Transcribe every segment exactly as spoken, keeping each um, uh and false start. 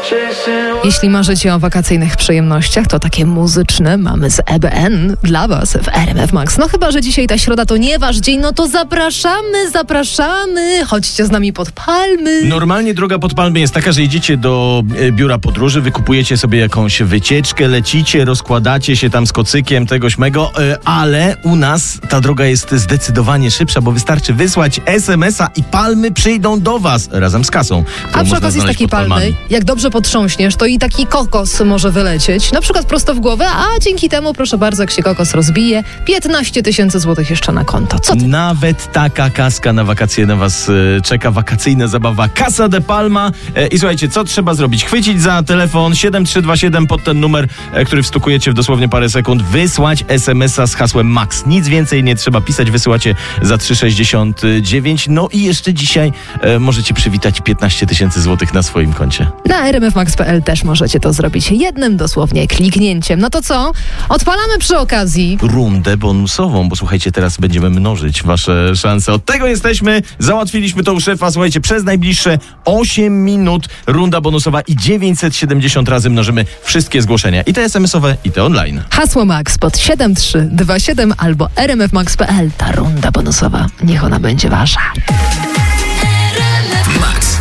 Jeśli marzycie o wakacyjnych przyjemnościach, to takie muzyczne mamy z E B N dla Was w R M F Max. No chyba że dzisiaj ta środa to nie wasz dzień, no to zapraszamy, zapraszamy. Chodźcie z nami pod palmy. Normalnie droga pod palmy jest taka, że idziecie do e, biura podróży, wykupujecie sobie jakąś wycieczkę, lecicie, rozkładacie się tam z kocykiem, tegoś mego, e, ale u nas ta droga jest zdecydowanie szybsza, bo wystarczy wysłać es em es a i palmy przyjdą do Was razem z kasą. A przy okazji z takiej palmy, jak dobrze potrząśniesz, to i taki kokos może wylecieć, na przykład prosto w głowę, a dzięki temu, proszę bardzo, jak się kokos rozbije, piętnaście tysięcy złotych jeszcze na konto. Co ty? Nawet taka kaska na wakacje na Was e, czeka, wakacyjna zabawa Casa de Palma. E, I słuchajcie, co trzeba zrobić? Chwycić za telefon siedem trzy dwa siedem pod ten numer, e, który wstukujecie w dosłownie parę sekund, wysłać es em es a z hasłem MAX. Nic więcej nie trzeba pisać, wysyłacie za trzy sześćdziesiąt dziewięć. No i jeszcze dzisiaj e, możecie przywitać piętnaście tysięcy złotych na swoim koncie. Na r m f max kropka p l też możecie to zrobić jednym dosłownie kliknięciem. No to co? Odpalamy przy okazji rundę bonusową, bo słuchajcie, teraz będziemy mnożyć wasze szanse. Od tego jesteśmy, załatwiliśmy to u szefa. Słuchajcie, przez najbliższe osiem minut runda bonusowa i dziewięćset siedemdziesiąt razy mnożymy wszystkie zgłoszenia. I te es em es owe, i te online. hasło MAX pod siedem trzy dwa siedem albo r m f max kropka p l. Ta runda bonusowa, niech ona będzie wasza. Max.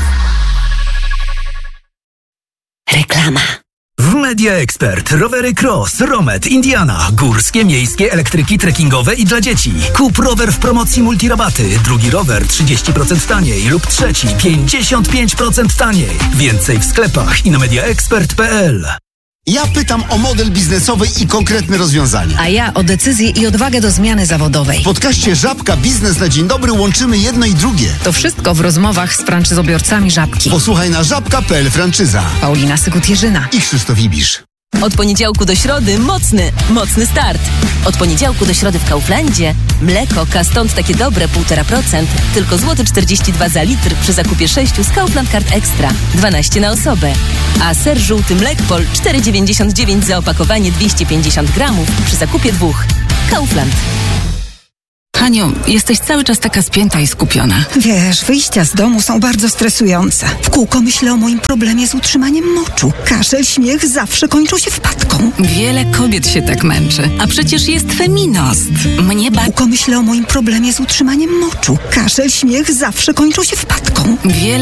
Reklama. W Media Expert rowery Cross, Romet, Indiana, górskie, miejskie, elektryki, trekkingowe i dla dzieci. Kup rower w promocji multirabaty, drugi rower trzydzieści procent taniej lub trzeci pięćdziesiąt pięć procent taniej. Więcej w sklepach i na mediaexpert kropka p l. Ja pytam o model biznesowy i konkretne rozwiązania. A ja o decyzję i odwagę do zmiany zawodowej. W podcaście Żabka Biznes na Dzień Dobry łączymy jedno i drugie. To wszystko w rozmowach z franczyzobiorcami Żabki. Posłuchaj na żabka kropka p l franczyza. Paulina Sykut-Jerzyna I Krzysztof Ibisz. Od poniedziałku do środy mocny, mocny start. Od poniedziałku do środy w Kauflandzie mleko Kastąd takie dobre półtora procent, tylko złoty czterdzieści dwa za litr przy zakupie sześciu z Kaufland Card Extra, dwanaście na osobę. A ser żółty Mlekpol cztery dziewięćdziesiąt dziewięć za opakowanie dwieście pięćdziesiąt gramów przy zakupie dwóch. Kaufland. Haniu, jesteś cały czas taka spięta i skupiona. Wiesz, wyjścia z domu są bardzo stresujące. W kółko myślę o moim problemie z utrzymaniem moczu. Kaszel, śmiech zawsze kończą się wpadką. Wiele kobiet się tak męczy, a przecież jest Feminost. Mnie ba... W kółko myślę o moim problemie z utrzymaniem moczu. Kaszel, śmiech zawsze kończą się wpadką. Wiele